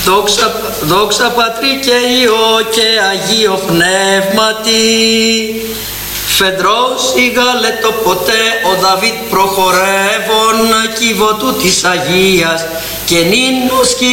Δόξα Πατρί και Υιό και Αγίο Πνεύματι. Φεντρός ηγάλε το ποτέ ο Δαβίδ προχωρεύων κύβο του της Αγίας και νυν